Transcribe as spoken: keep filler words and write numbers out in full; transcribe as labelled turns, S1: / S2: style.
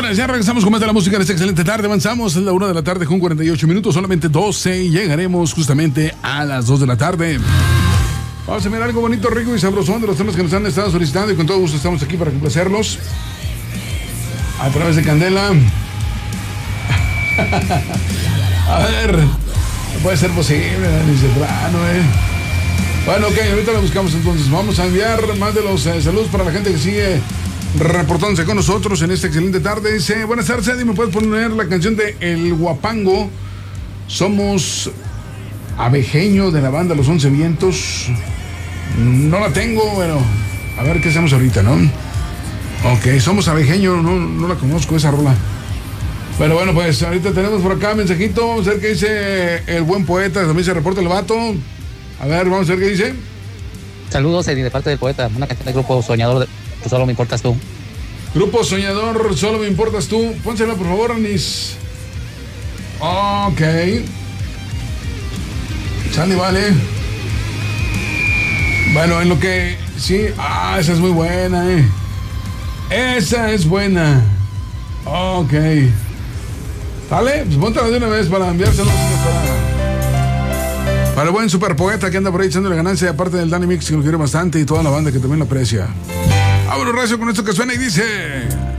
S1: señores, ya regresamos con más de la música de esta excelente tarde. Avanzamos, es la una de la tarde con cuarenta y ocho minutos, solamente doce y llegaremos justamente a las dos de la tarde. Vamos a mirar algo bonito, rico y sabrosón de los temas que nos han estado solicitando y con todo gusto estamos aquí para complacerlos a través de Candela. A ver, no puede ser posible, dice plano, eh. Bueno, ok, ahorita lo buscamos entonces. Vamos a enviar más de los eh, saludos para la gente que sigue reportándose con nosotros en esta excelente tarde. Dice, buenas tardes, Eddie, ¿me puedes poner la canción de El Guapango? Somos abejeño de la banda Los Once Vientos. No la tengo, bueno, a ver qué hacemos ahorita, ¿no? Ok, somos abejeño, no, no la conozco esa rola. Pero bueno, pues ahorita tenemos por acá mensajito. Vamos a ver qué dice el buen poeta. También se reporta el vato. A ver, vamos a ver qué dice.
S2: Saludos, Eddie, de parte del poeta. Una canción del grupo Soñador, de, tú solo me importas tú.
S1: Grupo Soñador, solo me importas tú. Pónsela, por favor, Anis. Ok. Sale, vale. Bueno, en lo que... Sí, ah, esa es muy buena, eh. Esa es buena. Ok. ¿Sale? Pues póntala de una vez para enviárselo para, para el buen super poeta que anda por ahí echándole ganancia, aparte del Danny Mix, que lo quiere bastante, y toda la banda que también lo aprecia. Vámonos, recio, con esto que suena y dice...